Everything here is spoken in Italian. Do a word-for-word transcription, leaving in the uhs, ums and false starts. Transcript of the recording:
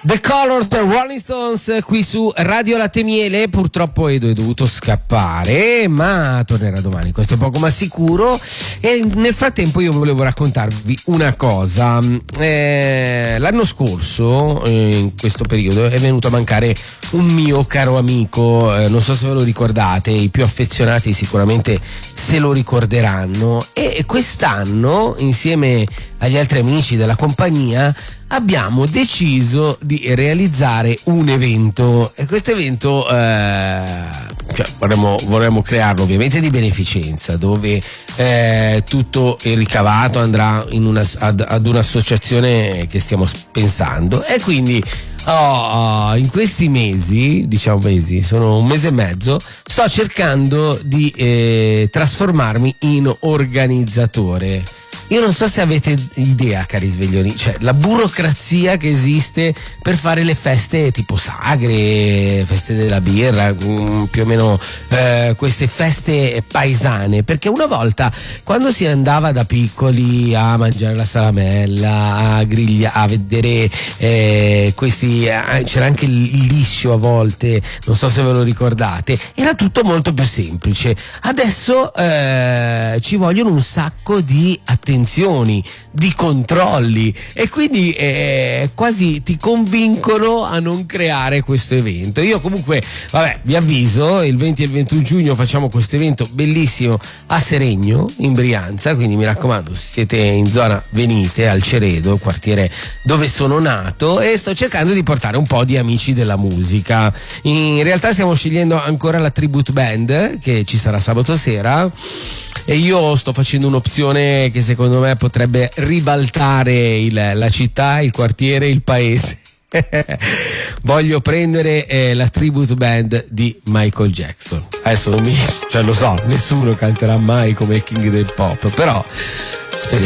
The Colors, Rolling Stones, qui su Radio Latte Miele. Purtroppo Edo è dovuto scappare, ma tornerà domani, questo è poco ma sicuro. E nel frattempo io volevo raccontarvi una cosa. Eh, l'anno scorso, eh, in questo periodo, è venuto a mancare un mio caro amico, eh, non so se ve lo ricordate, i più affezionati sicuramente se lo ricorderanno. E quest'anno, insieme agli altri amici della compagnia, abbiamo deciso di realizzare un evento, e questo evento eh, cioè vorremmo, vorremmo crearlo ovviamente di beneficenza, dove eh, tutto il ricavato andrà in una, ad, ad un'associazione che stiamo pensando. E quindi oh, in questi mesi, diciamo mesi, sono un mese e mezzo, sto cercando di eh, trasformarmi in organizzatore. Io non so se avete idea, cari sveglioni, cioè la burocrazia che esiste per fare le feste tipo sagre, feste della birra, mh, più o meno eh, queste feste paesane, perché una volta quando si andava da piccoli a mangiare la salamella, a griglia, a vedere eh, questi, eh, c'era anche il liscio a volte, non so se ve lo ricordate, era tutto molto più semplice. Adesso eh, ci vogliono un sacco di attenzione, di controlli, e quindi eh, quasi ti convincono a non creare questo evento. Io comunque, vabbè, vi avviso, il venti e il ventuno giugno facciamo questo evento bellissimo a Seregno, in Brianza, quindi mi raccomando, se siete in zona venite al Ceredo, quartiere dove sono nato, e sto cercando di portare un po' di amici della musica. In realtà stiamo scegliendo ancora la tribute band che ci sarà sabato sera, e io sto facendo un'opzione che secondo me potrebbe ribaltare il, la città, il quartiere, il paese. Voglio prendere eh, la tribute band di Michael Jackson. Adesso non mi, cioè lo so, nessuno canterà mai come il king del pop, però